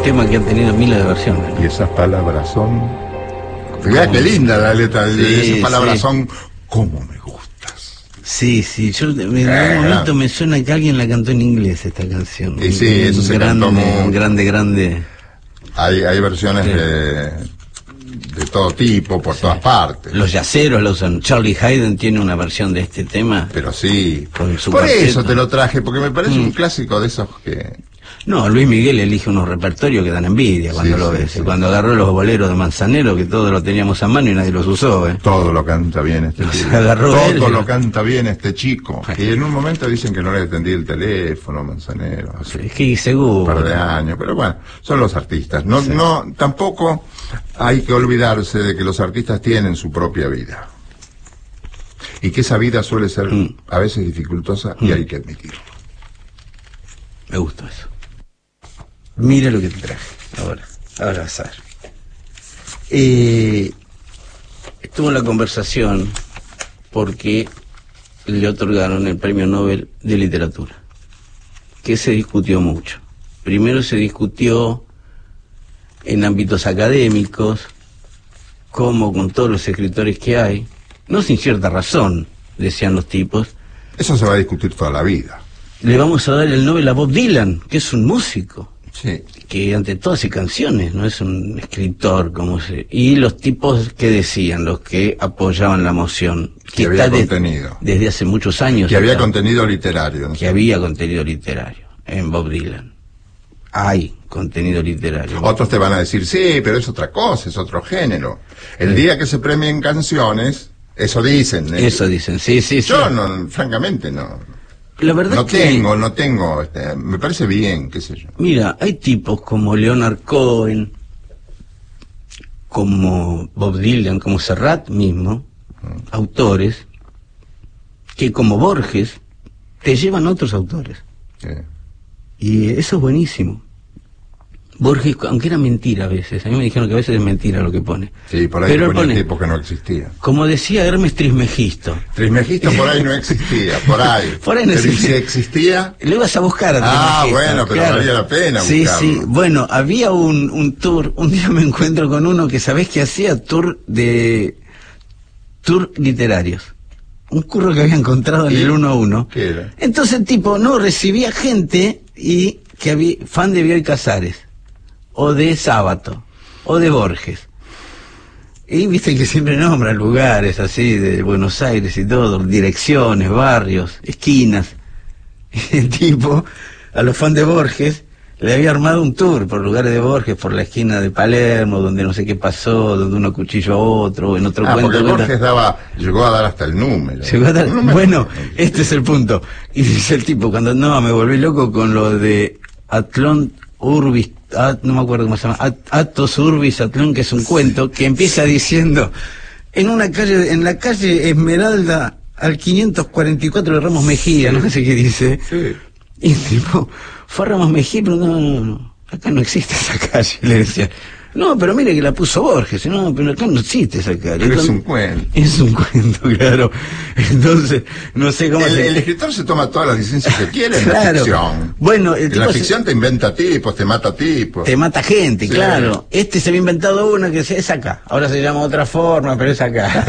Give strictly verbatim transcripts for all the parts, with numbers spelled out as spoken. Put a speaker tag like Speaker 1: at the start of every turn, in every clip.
Speaker 1: tema que han tenido miles de versiones.
Speaker 2: Y esas palabras son... Fíjate qué linda la letra, sí, esas palabras sí. son... ¿Cómo me gustas?
Speaker 1: Sí, sí, yo en algún eh, momento me suena que alguien la cantó en inglés esta canción.
Speaker 2: Y sí, un, eso se
Speaker 1: grande,
Speaker 2: cantó muy...
Speaker 1: grande, grande.
Speaker 2: Hay, hay versiones sí. de... de todo tipo, por sí. todas partes.
Speaker 1: Los yaceros lo usan. Charlie Haydn tiene una versión de este tema.
Speaker 2: Pero sí.
Speaker 1: Con su
Speaker 2: por
Speaker 1: cuarteto.
Speaker 2: Eso te lo traje, porque me parece mm. un clásico de esos que...
Speaker 1: No, Luis Miguel elige unos repertorios que dan envidia cuando sí, lo ves. Sí, sí. Cuando agarró los boleros de Manzanero, que todos lo teníamos a mano y nadie los usó, ¿eh?
Speaker 2: Todo lo canta bien este chico.
Speaker 1: Agarró
Speaker 2: todo
Speaker 1: él,
Speaker 2: lo canta bien este chico. Y en un momento dicen que no le atendí el teléfono, Manzanero. Así,
Speaker 1: es que seguro.
Speaker 2: Un par de años. Pero bueno, son los artistas. No, sí. no, tampoco hay que olvidarse de que los artistas tienen su propia vida. Y que esa vida suele ser mm. a veces dificultosa mm. y hay que admitirlo.
Speaker 1: Me gustó eso. Mira lo que te traje. Ahora, ahora vas a ver. Eh, estuvo en la conversación porque le otorgaron el Premio Nobel de Literatura, que se discutió mucho. Primero se discutió en ámbitos académicos, como con todos los escritores que hay, no sin cierta razón, decían los tipos.
Speaker 2: Eso se va a discutir toda la vida.
Speaker 1: Le vamos a dar el Nobel a Bob Dylan, que es un músico.
Speaker 2: Sí.
Speaker 1: Que ante todo hace canciones, no es un escritor como se... Y los tipos que decían, los que apoyaban la moción, que,
Speaker 2: que había
Speaker 1: está
Speaker 2: contenido
Speaker 1: de, desde hace muchos años,
Speaker 2: que había
Speaker 1: está,
Speaker 2: contenido literario, ¿no?
Speaker 1: Que había contenido literario en Bob Dylan. Hay contenido literario.
Speaker 2: Otros te van a decir, sí, pero es otra cosa, es otro género. El sí. día que se premien canciones, eso dicen. ¿eh?
Speaker 1: Eso dicen, sí, sí,
Speaker 2: Yo
Speaker 1: sí.
Speaker 2: no, francamente no.
Speaker 1: La verdad
Speaker 2: no
Speaker 1: que...
Speaker 2: tengo, no tengo, este, me parece bien, qué sé yo.
Speaker 1: Mira, hay tipos como Leonard Cohen, como Bob Dylan, como Serrat mismo, mm. autores, que como Borges, te llevan a otros autores.
Speaker 2: Sí.
Speaker 1: Y eso es buenísimo. Borges, aunque era mentira a veces, a mí me dijeron que a veces es mentira lo que pone.
Speaker 2: Sí, por ahí
Speaker 1: pero
Speaker 2: ponía tipo que no existía.
Speaker 1: Como decía Hermes Trismegisto.
Speaker 2: Trismegisto por ahí no existía, por ahí.
Speaker 1: Por ahí no
Speaker 2: pero
Speaker 1: existía.
Speaker 2: si existía...
Speaker 1: Lo ibas a buscar a Trismegisto.
Speaker 2: Ah, bueno, pero claro. valía la pena
Speaker 1: sí,
Speaker 2: buscarlo.
Speaker 1: Sí, sí. Bueno, había un, un tour, un día me encuentro con uno que sabés que hacía tour de... tour literarios. Un curro que había encontrado en el uno a uno.
Speaker 2: ¿Qué era?
Speaker 1: Entonces el tipo, no, recibía gente y que había fan de Bioy Casares, o de Sábato, o de Borges. Y viste que siempre nombran lugares así, de Buenos Aires y todo, direcciones, barrios, esquinas. Y el tipo, a los fans de Borges, le había armado un tour por lugares de Borges, por la esquina de Palermo, donde no sé qué pasó, donde uno cuchilló a otro, en otro
Speaker 2: ah,
Speaker 1: cuento.
Speaker 2: Porque Borges daba, llegó a dar hasta el número.
Speaker 1: Llegó a dar,
Speaker 2: número.
Speaker 1: Bueno, este es el punto. Y dice el tipo, cuando no, me volví loco con lo de Atlón Urbis, at, no me acuerdo cómo se llama, at, Atos Urbis Atlón, que es un cuento, que empieza diciendo, en una calle, en la calle Esmeralda, al quinientos cuarenta y cuatro de Ramos Mejía, no sé qué dice.
Speaker 2: Sí.
Speaker 1: Y el tipo, fue a Ramos Mejía, pero no, no, no, acá no existe esa calle, le decía. No, pero mire que la puso Borges, no, pero acá no existe esa calle.
Speaker 2: Pero
Speaker 1: Entonces,
Speaker 2: es un cuento.
Speaker 1: Es un cuento, claro. Entonces, no sé cómo
Speaker 2: el,
Speaker 1: se...
Speaker 2: el escritor se toma todas las licencias que quiere en
Speaker 1: claro.
Speaker 2: la ficción.
Speaker 1: Bueno, el
Speaker 2: en
Speaker 1: tipo
Speaker 2: la
Speaker 1: se...
Speaker 2: ficción te inventa tipos, te mata tipos.
Speaker 1: Te mata gente,
Speaker 2: sí.
Speaker 1: claro. Este se había inventado una que es acá. Ahora se llama de otra forma, pero es acá.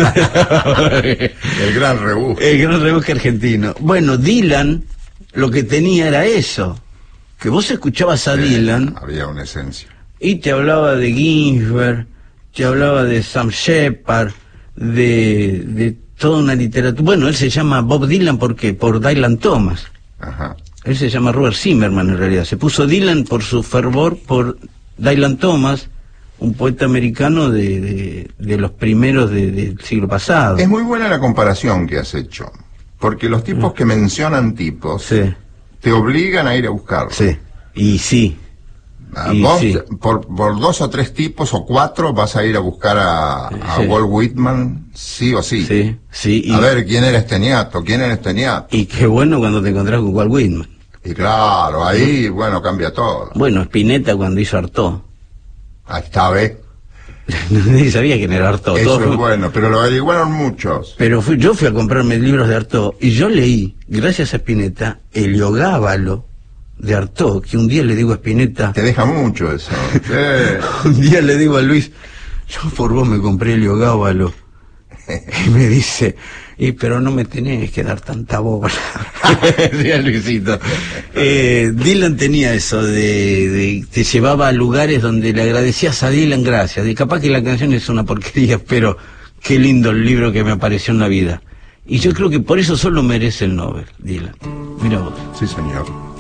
Speaker 2: El gran rebusque.
Speaker 1: El gran rebusque argentino. Bueno, Dylan, lo que tenía era eso. Que vos escuchabas a sí, Dylan...
Speaker 2: Había una esencia.
Speaker 1: Y te hablaba de Ginsberg, te hablaba de Sam Shepard, de, de toda una literatura. Bueno, él se llama Bob Dylan, ¿por qué? Por Dylan Thomas.
Speaker 2: Ajá.
Speaker 1: Él se llama Robert Zimmerman en realidad. Se puso Dylan por su fervor por Dylan Thomas, un poeta americano de, de, de los primeros de, del siglo pasado.
Speaker 2: Es muy buena la comparación que has hecho, porque los tipos que mencionan tipos
Speaker 1: sí.
Speaker 2: te obligan a ir a buscarlos.
Speaker 1: Sí, y sí.
Speaker 2: Ah,
Speaker 1: y
Speaker 2: vos
Speaker 1: sí.
Speaker 2: por, por dos o tres tipos o cuatro vas a ir a buscar a, a
Speaker 1: sí.
Speaker 2: Walt Whitman, sí o sí.
Speaker 1: Sí, sí. Y,
Speaker 2: a ver, ¿quién era este niato? ¿Quién era este niato?
Speaker 1: Y qué bueno cuando te encontrás con Walt Whitman.
Speaker 2: Y claro, ahí, bueno, cambia todo.
Speaker 1: Bueno, Spinetta cuando hizo Artaud.
Speaker 2: Ahí está, ¿ves?
Speaker 1: Nadie sabía quién era Artaud.
Speaker 2: Eso
Speaker 1: Todo...
Speaker 2: es bueno, pero lo averiguaron muchos.
Speaker 1: Pero fui, yo fui a comprarme libros de Artaud y yo leí, gracias a Spinetta, Heliogábalo de Artaud, que un día le digo a Spinetta...
Speaker 2: Te deja mucho eso. Eh.
Speaker 1: Un día le digo a Luis, yo por vos me compré el Gábalo. Y me dice, y pero no me tenés que dar tanta bola. Decía Luisito. Eh, Dylan tenía eso de, de te llevaba a lugares donde le agradecías a Dylan gracias. Y capaz que la canción es una porquería, pero qué lindo el libro que me apareció en la vida. Y yo creo que por eso solo merece el Nobel, Dylan. Mira vos.
Speaker 2: Sí, señor.